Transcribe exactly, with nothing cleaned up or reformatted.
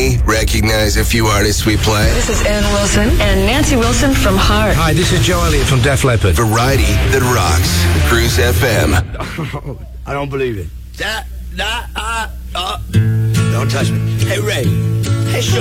may recognize a few artists we play. This is Ann Wilson and Nancy Wilson from Heart. Hi, this is Joe Elliott from Def Leppard. Variety that rocks. Cruise F M. I don't believe it. That, that, uh, uh. Don't touch me. Hey, Ray. Hey, Sean.